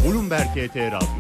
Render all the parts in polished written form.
Bloomberg KT Radyo.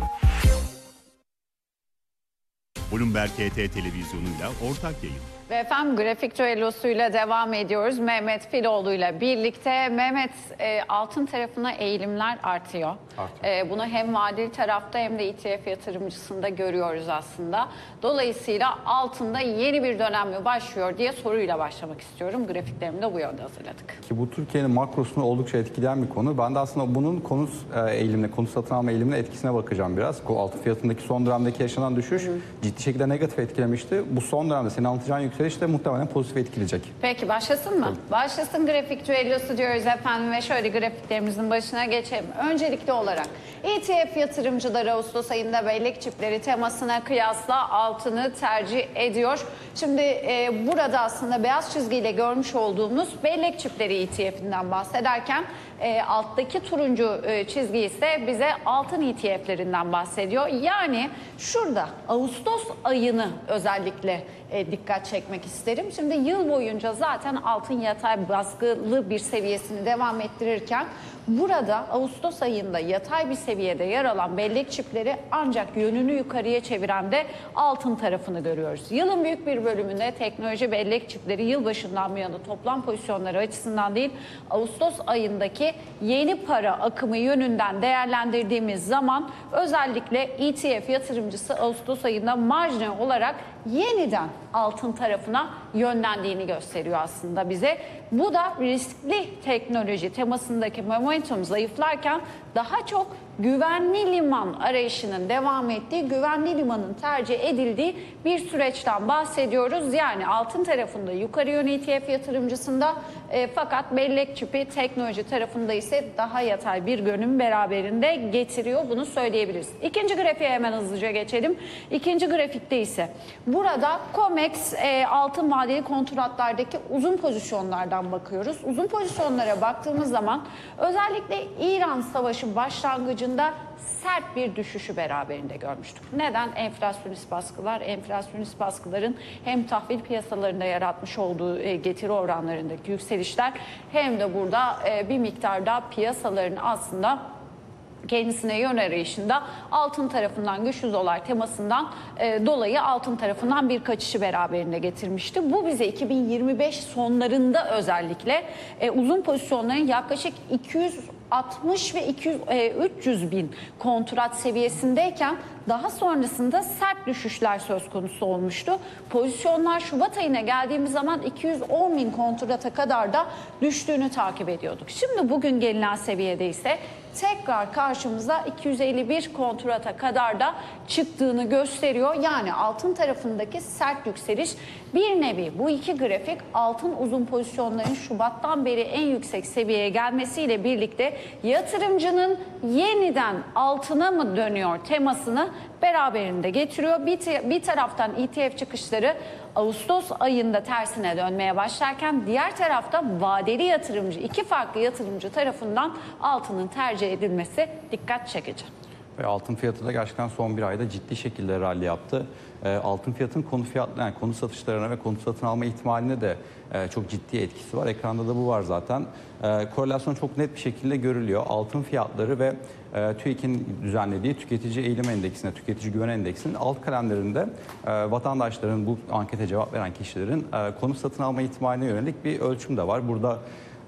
Bloomberg KT televizyonuyla ortak yayın. Ve efendim grafik düellosuyla devam ediyoruz. Mehmet Filoğlu ile birlikte. Mehmet, altın tarafına eğilimler artıyor. Bunu hem vadeli tarafta hem de ETF yatırımcısında görüyoruz aslında. Dolayısıyla altında yeni bir dönem mi başlıyor diye soruyla başlamak istiyorum. Grafiklerimi de bu yönde hazırladık. Ki bu Türkiye'nin makrosunu oldukça etkileyen bir konu. Ben de aslında bunun konut eğilimine, konut satın alma eğilimine etkisine bakacağım biraz. Altın fiyatındaki son dönemdeki yaşanan düşüş ciddi şekilde negatif etkilemişti. Bu son dönemde senin anlatacağın yükseliş de muhtemelen pozitif etkileyecek. Peki başlasın mı? Başlasın grafik düellosu diyoruz efendim ve şöyle grafiklerimizin başına geçelim. Öncelikli olarak ETF yatırımcıları Ağustos ayında bellek çipleri temasına kıyasla altını tercih ediyor. Şimdi burada aslında beyaz çizgiyle görmüş olduğumuz bellek çipleri ETF'inden bahsederken alttaki turuncu çizgi ise bize altın ETF'lerinden bahsediyor. Yani şurada Ağustos ayını özellikle dikkat çekmek isterim. Şimdi yıl boyunca zaten altın yatay baskılı bir seviyesini devam ettirirken burada Ağustos ayında yatay bir seviyede yer alan bellek çipleri ancak yönünü yukarıya çeviren de altın tarafını görüyoruz. Yılın büyük bir bölümünde teknoloji bellek çipleri yılbaşından bu yana toplam pozisyonları açısından değil, Ağustos ayındaki yeni para akımı yönünden değerlendirdiğimiz zaman özellikle ETF yatırımcısı Ağustos ayında marjinal olarak yeniden altın tarafına yönlendiğini gösteriyor aslında bize. Bu da riskli teknoloji temasındaki momentum zayıflarken daha çok güvenli liman arayışının devam ettiği, güvenli limanın tercih edildiği bir süreçten bahsediyoruz. Yani altın tarafında yukarı yönlü ETF yatırımcısında fakat bellek çipi teknoloji tarafında ise daha yatay bir görünüm beraberinde getiriyor. Bunu söyleyebiliriz. İkinci grafiğe hemen hızlıca geçelim. İkinci grafikte ise burada COMEX altın vadeli kontratlardaki uzun pozisyonlardan bakıyoruz. Uzun pozisyonlara baktığımız zaman özellikle İran Savaşı başlangıcında sert bir düşüşü beraberinde görmüştük. Neden? Enflasyonist baskılar, enflasyonist baskıların hem tahvil piyasalarında yaratmış olduğu getiri oranlarındaki yükselişler hem de burada bir miktarda piyasaların aslında kendisine yön arayışında altın tarafından güçlü dolar temasından dolayı altın tarafından bir kaçışı beraberinde getirmişti. Bu bize 2025 sonlarında özellikle uzun pozisyonların yaklaşık 260 ve 300 bin kontrat seviyesindeyken daha sonrasında sert düşüşler söz konusu olmuştu. Pozisyonlar Şubat ayına geldiğimiz zaman 210 bin kontrata kadar da düştüğünü takip ediyorduk. Şimdi bugün gelinen seviyede ise tekrar karşımıza 251 kontrata kadar da çıktığını gösteriyor. Yani altın tarafındaki sert yükseliş bir nevi bu iki grafik altın uzun pozisyonların Şubat'tan beri en yüksek seviyeye gelmesiyle birlikte yatırımcının yeniden altına mı dönüyor temasını beraberinde getiriyor. Bir taraftan ETF çıkışları Ağustos ayında tersine dönmeye başlarken diğer tarafta vadeli yatırımcı, iki farklı yatırımcı tarafından altının tercih edilmesi dikkat çekici. Ve altın fiyatı da gerçekten son bir ayda ciddi şekilde rally yaptı. Altın fiyatın konut satışlarına ve konut satın alma ihtimaline de çok ciddi etkisi var. Ekranda da bu var zaten. Korelasyon çok net bir şekilde görülüyor. Altın fiyatları ve TÜİK'in düzenlediği tüketici eğilim endeksine, tüketici güven endeksinin alt kalemlerinde vatandaşların, bu ankete cevap veren kişilerin konut satın alma ihtimaline yönelik bir ölçüm de var. Burada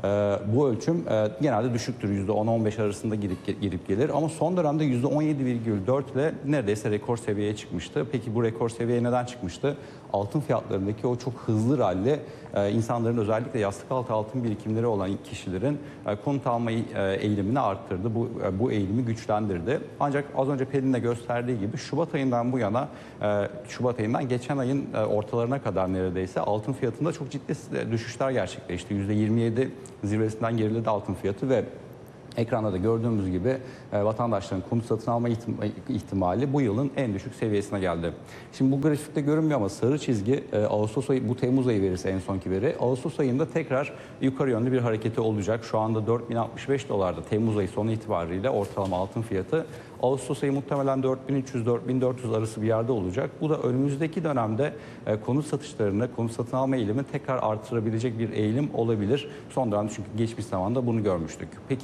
bu ölçüm genelde düşüktür. %10-15 arasında girip gelir. Ama son dönemde %17,4 ile neredeyse rekor seviyeye çıkmıştı. Peki bu rekor seviyeye neden çıkmıştı? Altın fiyatlarındaki o çok hızlı rally insanların özellikle yastık altı altın birikimleri olan kişilerin konut alma eğilimini arttırdı. Bu eğilimi güçlendirdi. Ancak az önce Pelin'in de gösterdiği gibi Şubat ayından bu yana, Şubat ayından geçen ayın ortalarına kadar neredeyse altın fiyatında çok ciddi düşüşler gerçekleşti. %27 zirvesinden geriledi altın fiyatı ve ekranda da gördüğümüz gibi vatandaşların konut satın alma ihtimali bu yılın en düşük seviyesine geldi. Şimdi bu grafikte görünmüyor ama sarı çizgi Ağustos ayı, bu Temmuz ayı verisi en sonki veri. Ağustos ayında tekrar yukarı yönlü bir hareketi olacak. Şu anda 4065 dolarda Temmuz ayı sonu itibariyle ortalama altın fiyatı. Ağustos ayı muhtemelen 4300-4400 arası bir yerde olacak. Bu da önümüzdeki dönemde konut satışlarını, konut satın alma eğilimi tekrar artırabilecek bir eğilim olabilir. Son dönemde çünkü geçmiş zamanda bunu görmüştük. Peki bu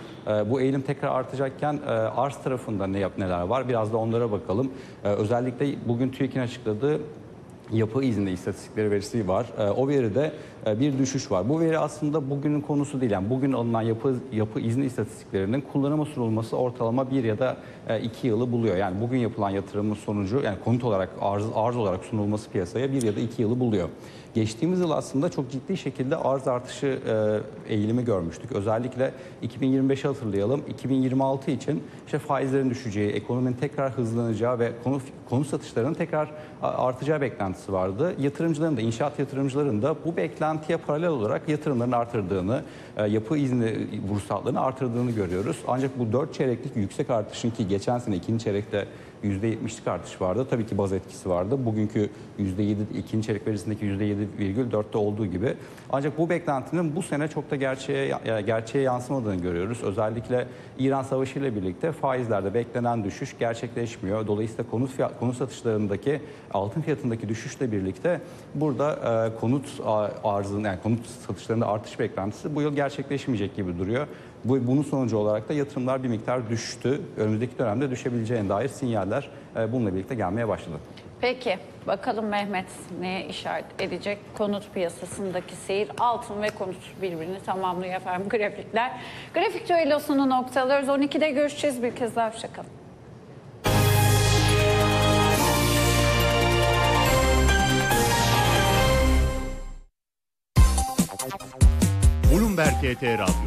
Bu eğilim tekrar artacakken arz tarafında neler var? Biraz da onlara bakalım. Özellikle bugün TÜİK'in açıkladığı yapı izni istatistikleri verisi var. O veride bir düşüş var. Bu veri aslında bugünün konusu değil. Yani bugün alınan yapı izni istatistiklerinin kullanıma sunulması ortalama 1 ya da 2 yılı buluyor. Yani bugün yapılan yatırımın sonucu, yani konut olarak arz olarak sunulması piyasaya 1 ya da 2 yılı buluyor. Geçtiğimiz yıl aslında çok ciddi şekilde arz artışı eğilimi görmüştük. Özellikle 2025'i hatırlayalım. 2026 için işte faizlerin düşeceği, ekonominin tekrar hızlanacağı ve konut satışlarının tekrar artacağı beklentisi vardı. Yatırımcıların da, inşaat yatırımcıların da bu beklentiye paralel olarak yatırımlarını artırdığını, yapı izni ruhsatlarını artırdığını görüyoruz. Ancak bu 4 çeyreklik yüksek artışın, ki geçen sene ikinci çeyrekte %70'lik artış vardı. Tabii ki baz etkisi vardı. Bugünkü %7, ikinci çeyrek verisindeki %7,4'te olduğu gibi. Ancak bu beklentinin bu sene çok da gerçeğe yansımadığını görüyoruz. Özellikle İran Savaşı ile birlikte faizlerde beklenen düşüş gerçekleşmiyor. Dolayısıyla konut satışlarındaki, altın fiyatındaki düşüşle birlikte burada konut arzının, yani konut satışlarında artış beklentisi bu yıl gerçekleşmeyecek gibi duruyor. Bunun sonucu olarak da yatırımlar bir miktar düştü. Önümüzdeki dönemde düşebileceğine dair sinyaller bununla birlikte gelmeye başladı. Peki bakalım Mehmet neye işaret edecek? Konut piyasasındaki seyir, altın ve konut birbirini tamamlıyor efendim grafikler. Grafik düellosunu noktalıyoruz. 12'de görüşeceğiz, bir kez daha hoşçakalın. Bloomberg TT Radyo,